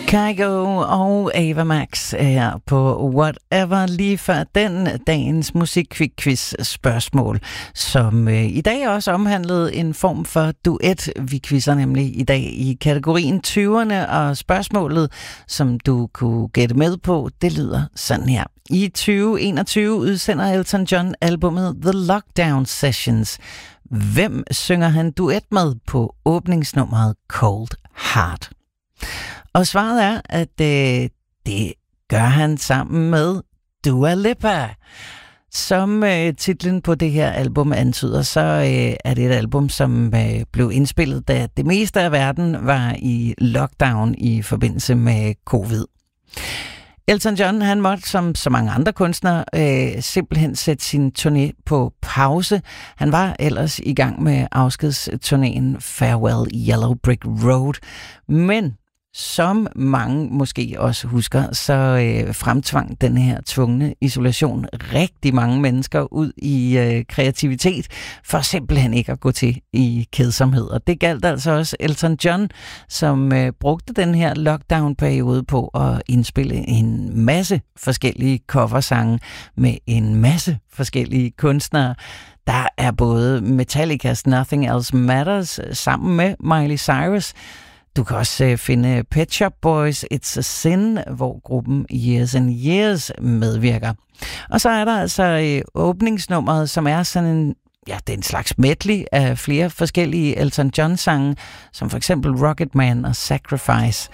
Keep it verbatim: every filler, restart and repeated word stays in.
Kygo og Ava Max her på Whatever, lige før den dagens musikquiz spørgsmål, som øh, i dag også omhandlede en form for duet. Vi quizzer nemlig i dag i kategorien tyverne, og spørgsmålet, som du kunne gætte med på, det lyder sådan her. I tyve enogtyve udsender Elton John albumet The Lockdown Sessions. Hvem synger han duet med på åbningsnummeret Cold Heart? Og svaret er, at øh, det gør han sammen med Dua Lipa. Som øh, titlen på det her album antyder, så øh, er det et album, som øh, blev indspillet, da det meste af verden var i lockdown i forbindelse med covid. Elton John, han måtte som så mange andre kunstnere øh, simpelthen sætte sin turné på pause. Han var ellers i gang med afskedsturnéen Farewell Yellow Brick Road, men som mange måske også husker, så øh, fremtvang den her tvungne isolation rigtig mange mennesker ud i øh, kreativitet, for simpelthen ikke at gå til i kedsomhed. Og det galt altså også Elton John, som øh, brugte den her lockdown-periode på at indspille en masse forskellige coversange med en masse forskellige kunstnere. Der er både Metallica's Nothing Else Matters sammen med Miley Cyrus. Du kan også uh, finde Pet Shop Boys' It's a Sin, hvor gruppen Years and Years medvirker. Og så er der altså uh, åbningsnummeret, som er sådan en, ja, det er en slags medley af flere forskellige Elton John-sange, som for eksempel Rocketman og Sacrifice.